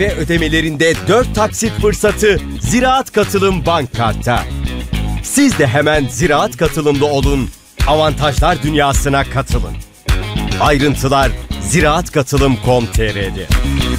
ve ödemelerinde 4 taksit fırsatı Ziraat Katılım Bank Kart'ta. Siz de hemen Ziraat Katılımlı olun, avantajlar dünyasına katılın. Ayrıntılar ziraatkatılım.com.tr'de.